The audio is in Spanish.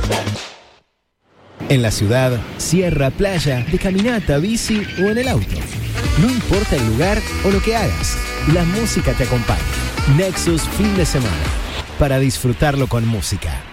En la ciudad, sierra, playa, de caminata, bici o en el auto. No importa el lugar o lo que hagas, la música te acompaña. Nexus Fin de Semana. Para disfrutarlo con música.